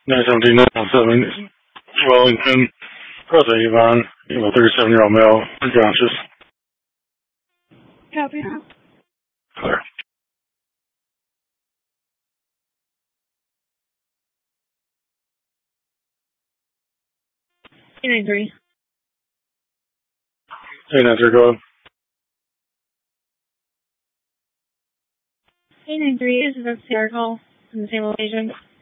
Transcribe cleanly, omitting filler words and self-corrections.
917 Wellington, Brother Yvonne, 37-year-old male, unconscious. Copy. Clear. A93. 893, go ahead. A93 is a CR call from the same location.